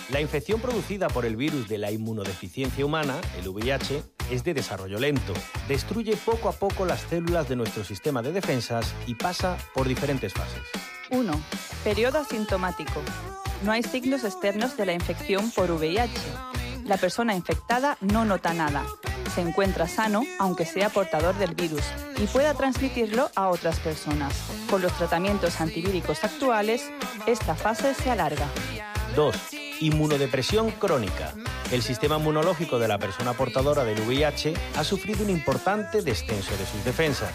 La infección producida por el virus de la inmunodeficiencia humana, el VIH, es de desarrollo lento. Destruye poco a poco las células de nuestro sistema de defensas y pasa por diferentes fases. 1. Periodo asintomático. No hay signos externos de la infección por VIH. La persona infectada no nota nada. Se encuentra sano, aunque sea portador del virus, y pueda transmitirlo a otras personas. Con los tratamientos antivíricos actuales, esta fase se alarga. 2. Inmunodepresión crónica. El sistema inmunológico de la persona portadora del VIH ha sufrido un importante descenso de sus defensas.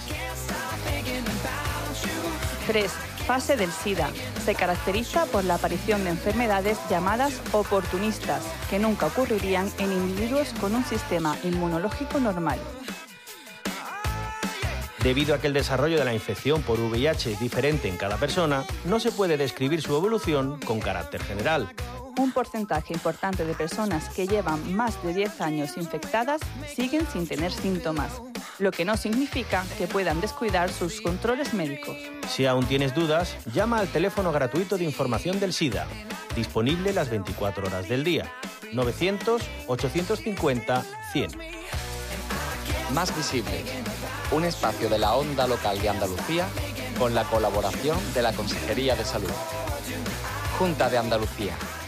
3. Fase del SIDA. Se caracteriza por la aparición de enfermedades llamadas oportunistas, que nunca ocurrirían en individuos con un sistema inmunológico normal. Debido a que el desarrollo de la infección por VIH es diferente en cada persona, no se puede describir su evolución con carácter general. Un porcentaje importante de personas que llevan más de 10 años infectadas siguen sin tener síntomas, lo que no significa que puedan descuidar sus controles médicos. Si aún tienes dudas, llama al teléfono gratuito de información del SIDA, disponible las 24 horas del día, 900-850-100. Más visible, un espacio de la Onda Local de Andalucía con la colaboración de la Consejería de Salud. Junta de Andalucía.